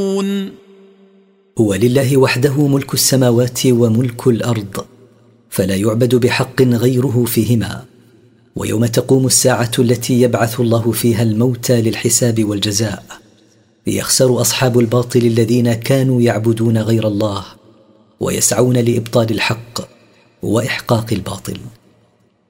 هو لله وحده ملك السماوات وملك الأرض، فلا يعبد بحق غيره فيهما. ويوم تقوم الساعة التي يبعث الله فيها الموتى للحساب والجزاء، يخسر أصحاب الباطل الذين كانوا يعبدون غير الله ويسعون لإبطال الحق وإحقاق الباطل.